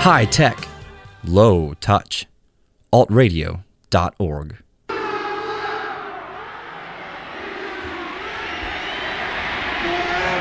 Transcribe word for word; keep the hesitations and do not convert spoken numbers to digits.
High tech, low touch. alt radio dot org